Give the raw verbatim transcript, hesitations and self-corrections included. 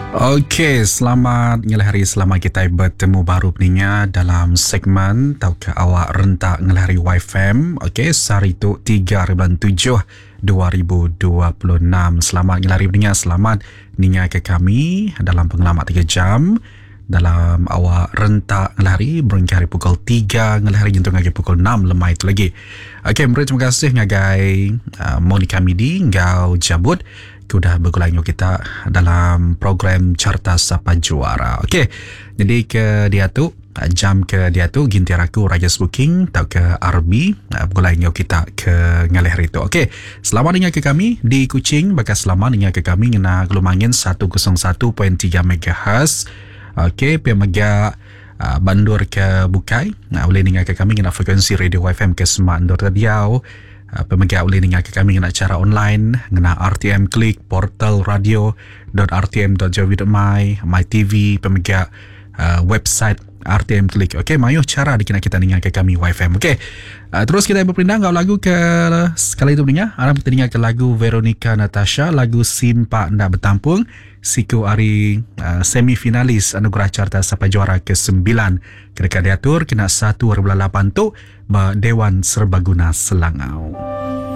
Okey, selamat ngelahari, selamat kita bertemu baru peninya dalam segmen Tahukah Awak Rentak Ngelahari Y F M. Okey, hari itu tiga bulan tujuh dua ribu dua puluh enam. Selamat ngelahari peninya, selamat ninya ke kami dalam pengalaman tiga jam dalam awak rentak ngelahari berhingga hari pukul tiga ngelahari jentung lagi pukul enam lemah itu lagi. Okey, beri terima kasih ngagai uh, Monica Midi ngau jabut sudah bergulangnya kita dalam program Carta Sapa Juara. Okey, jadi ke dia tu jam ke dia tu gintir aku Raja Booking atau ke R B bergulangnya kita ke ngalih itu. Okey, selamat dengar ke kami di Kuching, bakas selamat dengar ke kami ngena gelumangin seratus satu perpuluhan tiga megahertz. Okey, pihak mega uh, Bandur ke Bukai. Nah, boleh dengar ke kami ngena frekuensi radio Y F M ke Semak Andur Radiau. Uh, pemegang boleh dengar ke kami ngena cara online ngena R T M Klik, portal radio dot r t m dot gov dot my, my T V, pemegang uh, website R T M Klik. Okey, mayuh cara dikena kita dengar ke kami Y F M. Okey, uh, terus kita berpindah ke lagu ke sekali itu dengar. Aram kita dengar ke lagu Veronica Natasha, lagu Simpak Ndak Bertampung. Siku hari uh, semifinalis Anugerah Carta Sapa Juara ke sembilan kedekat diatur kena satu delapan tu Dewan Serbaguna Selangau.